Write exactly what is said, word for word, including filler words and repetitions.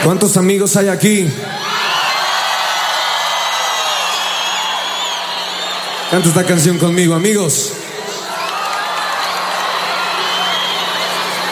¿Cuántos amigos hay aquí? Canta esta canción conmigo, amigos.